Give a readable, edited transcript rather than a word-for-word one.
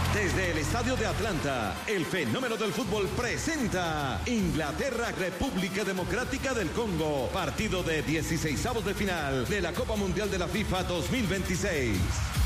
Desde el estadio de Atlanta, el fenómeno del fútbol presenta Inglaterra, República Democrática del Congo, partido de 16avos de final de la Copa Mundial de la FIFA 2026.